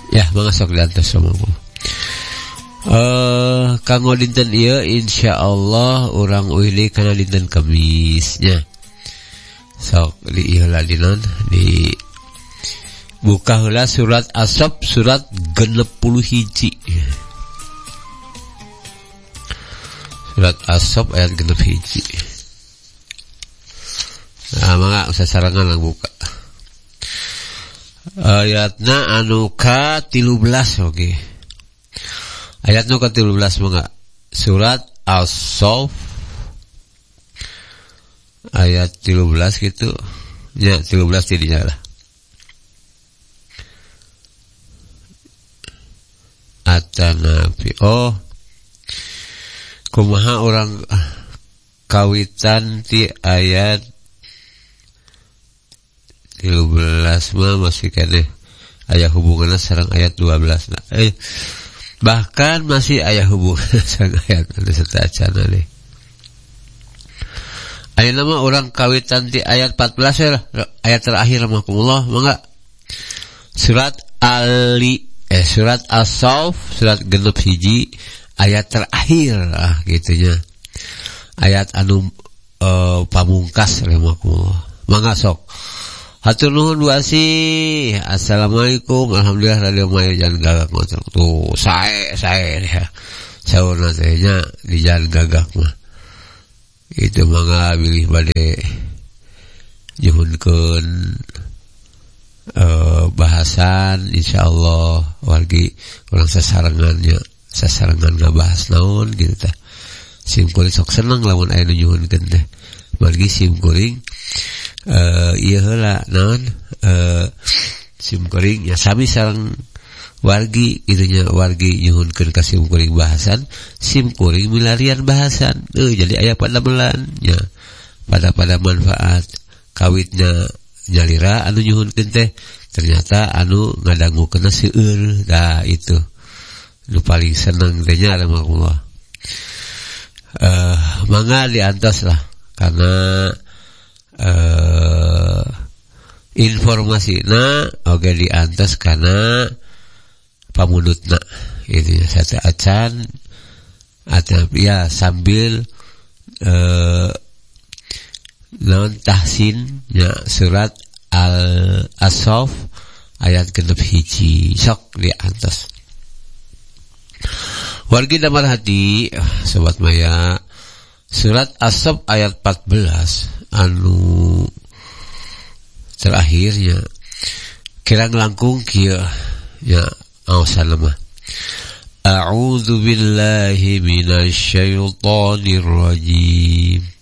Ya, mangasok diantos sama aku. Kanggo dinten ieu insyaallah urang uili kana dinten Kamisnya. Sok di ieu ladinan di buka heula surat As-Saff surat 61. Surat As-Saff ayat 61. Nah, mangga sasarangan lang buka. Ayatna anu ka 13 oke. Ayat nu ka 13 mangga. Surat As-Saff ayat 13 gitu. Ya, 13 tidinya lah. At-Nafi. Oh. Kumaha orang kawitan ti ayat 13 mah masih kene aya hubunganna sareng ayat 12 nah. Bahkan masih aya hubungan sareng ayat anu satacana deui. Ayeuna mah urang kawitan ti ayat 14 ya, ayat terakhir rahmatullah mangga. Surat surat As-Saff surat 61 ayat terakhir gitunya. Ayat anu pamungkas rahmatullah. Mangga sok. Hatur nuhun Bu Asih. Assalamualaikum. Alhamdulillah radio maya jangan gagak motor. Tuh, sae ya. Saurna teh nya di jalan gagak mah. Itu mangga bilih bade nyuhunkeun bahasan insyaallah wargi urang sasarangan ngabahas naon gitu tah. Sim kuring sok seneng lamun aya nu nyuhunkeun teh. Wargi sim kuring ieu heula naon sim kuring ya sami sareng wargi kitu wargi nyuhunkeun ka sim kuring bahasan sim kuring milarian bahasan jadi aya padamelan nya pada manfaat kawitna nyalira anu nyuhunkeun teh ternyata anu ngadangukeun seueur da itu nu paling seneng teh nya alhamdulillah. Mangga diantos lah karena informasi oge diantos karena pamudutna itu ya satu acan atau ya sambil non tahsin ya surat As-Saff ayat 61 sok diantos. Wargi damar hati sobat maya surat As-Saff ayat 14 anu terakhirnya kirang langkung kieu ya awasan mah a'udzu billahi minasy syaithanir rajim